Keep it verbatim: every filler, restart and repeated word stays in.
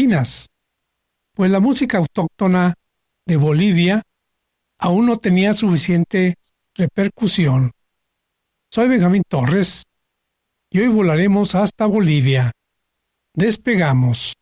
latinas, pues la música autóctona de Bolivia aún no tenía suficiente repercusión. Soy Benjamín Torres y hoy volaremos hasta Bolivia. Despegamos.